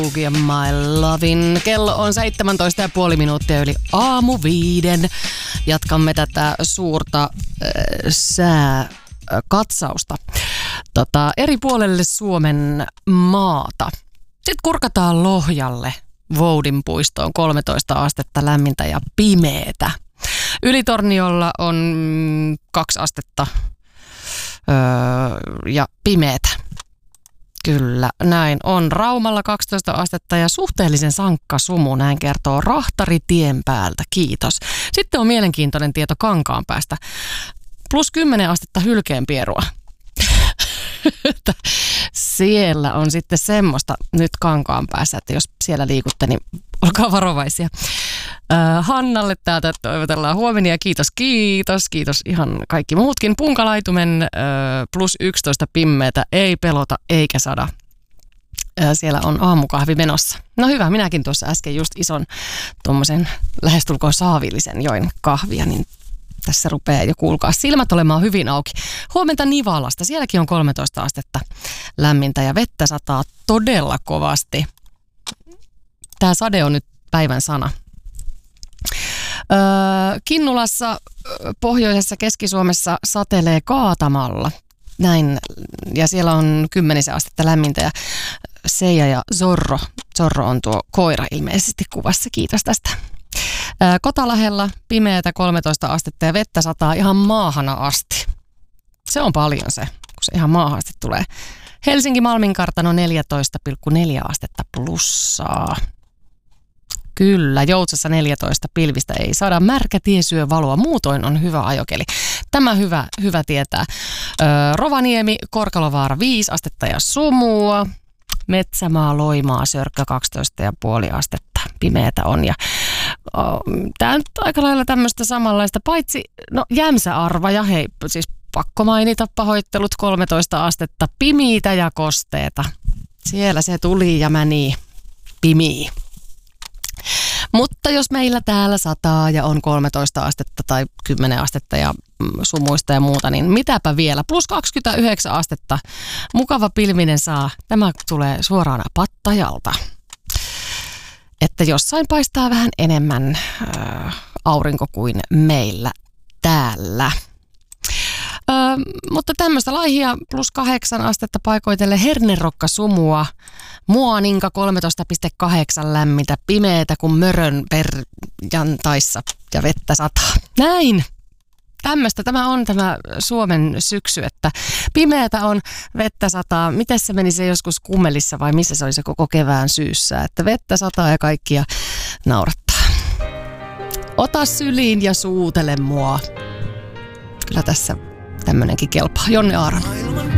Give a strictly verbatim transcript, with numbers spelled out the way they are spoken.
ja My Lovin. Kello on seitsemäntoista ja puoli minuuttia yli aamu viiden. Jatkamme tätä suurta äh, sääkatsausta tota, eri puolelle Suomen maata. Sitten kurkataan Lohjalle, Voudin puistoon, kolmetoista astetta lämmintä ja pimeetä. Ylitorniolla on kaksi astetta öö, ja pimeetä. Kyllä, näin on. Raumalla kaksitoista astetta ja suhteellisen sankka sumu, näin kertoo Rahtari tien päältä. Kiitos. Sitten on mielenkiintoinen tieto Kankaanpäästä. Plus kymmenen astetta hylkeenpierua. Siellä on sitten semmoista nyt Kankaanpäässä, että jos siellä liikutte, niin olkaa varovaisia. Äh, Hannalle täältä toivotellaan huomenia. Kiitos, kiitos, kiitos ihan kaikki muutkin. Punkalaitumen äh, plus yksitoista pimmeitä, ei pelota eikä sada. Äh, siellä on aamukahvi menossa. No hyvä, minäkin tuossa äsken just ison tuommoisen lähestulkoon saavillisen join kahvia, niin tässä rupeaa jo kuulkaa silmät olemaan hyvin auki. Huomenta Nivalasta, sielläkin on kolmetoista astetta lämmintä ja vettä sataa todella kovasti. Tämä sade on nyt päivän sana. Öö, Kinnulassa pohjoisessa Keski-Suomessa satelee kaatamalla. Näin, ja siellä on kymmenisen astetta lämmintä ja Seija ja Zorro. Zorro on tuo koira ilmeisesti kuvassa. Kiitos tästä. Öö, Kotalahella pimeätä kolmetoista astetta ja vettä sataa ihan maahana asti. Se on paljon se, kun se ihan maahan asti tulee. Helsinki Malminkartano neljätoista pilkku neljä astetta plussaa. Kyllä, Joutsassa neljätoista, pilvistä ei saada, märkä tie syö valoa, muutoin on hyvä ajokeli. Tämä hyvä, hyvä tietää. Öö, Rovaniemi, Korkalovaara viisi astetta ja sumua, Metsämaa, Loimaa, Sörkkö kaksitoista pilkku viisi astetta, pimeätä on. Ja oh, tämä on aika lailla tämmöistä samanlaista, paitsi no Jämsä-Arvaja, hei siis pakko mainita pahoittelut, kolmetoista astetta, pimiitä ja kosteeta. Siellä se tuli ja meni pimii. Mutta jos meillä täällä sataa ja on kolmetoista astetta tai kymmenen astetta ja sumuista ja muuta, niin mitäpä vielä? Plus kaksikymmentäyhdeksän astetta. Mukava pilvinen saa. Tämä tulee suoraan Pattajalta. Että jossain paistaa vähän enemmän äh, aurinko kuin meillä täällä. Ö, mutta tämmöistä laihia plus kahdeksan astetta paikoitelle hernerokka sumua, Muaninka kolmetoista pilkku kahdeksan lämmintä, pimeätä kuin mörön perjantaissa ja vettä sataa. Näin! Tämmöistä tämä on tämä Suomen syksy, että pimeätä on, vettä sataa. Miten se meni se joskus Kummelissa vai missä se oli se koko kevään syyssä, että vettä sataa ja kaikkia naurattaa. Ota syliin ja suutele mua. Kyllä tässä tämmönenkin kelpaa. Jonne Aaron.